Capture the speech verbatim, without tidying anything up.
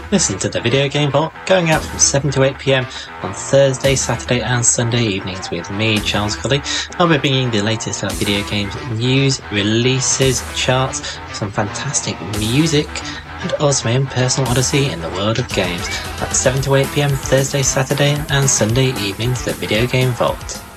Listen to the Video Game Vault going out from seven to eight p m on Thursday, Saturday and Sunday evenings with me, Charles Colley. I'll be bringing the latest of video games news, releases, charts, some fantastic music and also my own personal odyssey in the world of games. That's seven to eight p m Thursday, Saturday and Sunday evenings, the Video Game Vault.